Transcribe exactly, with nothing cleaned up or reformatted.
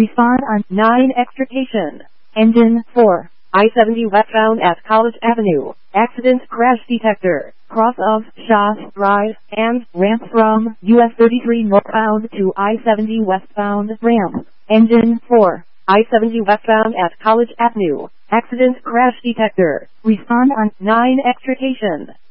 Respond on nine extrication. Engine four. I seventy westbound at College Avenue. Accident crash detector. Cross of Shaw Drive and ramp from U S thirty-three northbound to I seventy westbound ramp. Engine four. I seventy westbound at College Avenue. Accident crash detector. Respond on nine extrication.